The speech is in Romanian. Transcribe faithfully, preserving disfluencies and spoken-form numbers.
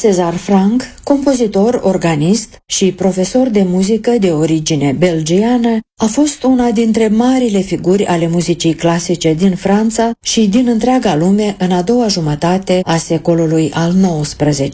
César Franck, compozitor, organist și profesor de muzică de origine belgiană, a fost una dintre marile figuri ale muzicii clasice din Franța și din întreaga lume în a doua jumătate a secolului al nouăsprezecelea.